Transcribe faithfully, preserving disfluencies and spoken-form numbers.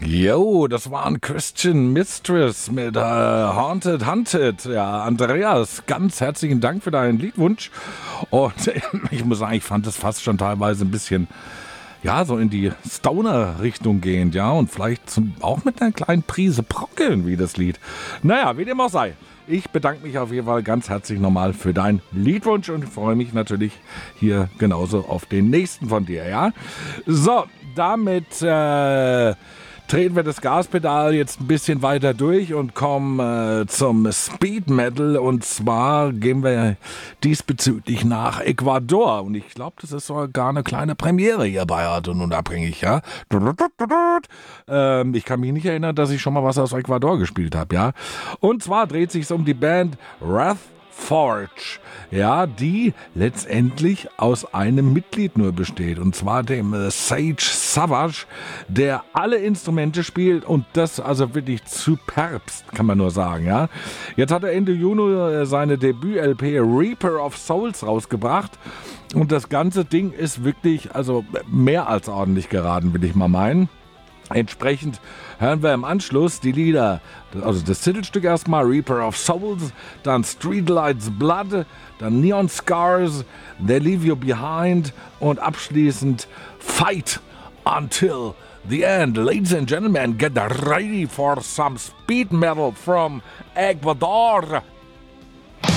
Jo, das war ein Christian Mistress mit äh, Haunted Hunted. Ja, Andreas, ganz herzlichen Dank für deinen Liedwunsch. Und ich muss sagen, ich fand es fast schon teilweise ein bisschen, ja, so in die Stoner-Richtung gehend, ja. Und vielleicht zum, auch mit einer kleinen Prise Prockeln wie das Lied. Naja, wie dem auch sei. Ich bedanke mich auf jeden Fall ganz herzlich nochmal für deinen Liedwunsch und freue mich natürlich hier genauso auf den nächsten von dir, ja. So, damit äh, treten wir das Gaspedal jetzt ein bisschen weiter durch und kommen äh, zum Speed Metal, und zwar gehen wir diesbezüglich nach Ecuador, und ich glaube, das ist sogar eine kleine Premiere hier bei Hart und Unabhängig, ja. Ähm, ich kann mich nicht erinnern, dass ich schon mal was aus Ecuador gespielt habe, ja. Und zwar dreht sich um die Band Wrath Forge, ja, die letztendlich aus einem Mitglied nur besteht, und zwar dem äh, Sage Savage, der alle Instrumente spielt, und das also wirklich superbst, kann man nur sagen, ja. Jetzt hat er Ende Juni äh, seine Debüt-L P Reaper of Souls rausgebracht, und das ganze Ding ist wirklich, also mehr als ordentlich geraten, will ich mal meinen. Entsprechend hören wir im Anschluss die Lieder, also das Titelstück erstmal, Reaper of Souls, dann Streetlights Blood, dann Neon Scars, They Leave You Behind und abschließend Fight Until the End. Ladies and gentlemen, get ready for some speed metal from Ecuador.